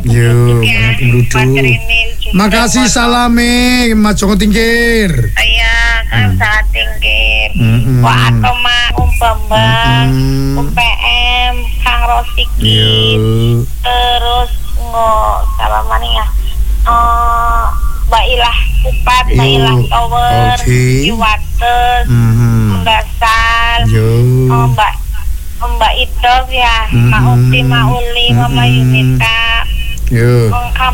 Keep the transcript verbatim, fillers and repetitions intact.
Yo, ya. Mbak makasih salame, Mas Joko Tingkir. Iya, kan hmm. saat tingkir. Mm-mm. Wah, atau mah Umpambang, U P M, Kang Rosikin, terus nggak salah mana ya? Uh, Mbak Ilah Kupat, Mbak Ilah Tower, okay. Iwates, mm-hmm. Mendasar, uh, Mbak Mbak Idov ya, mm-hmm. Mak Ukti, Mak Uli, Mama Yunita. Yo.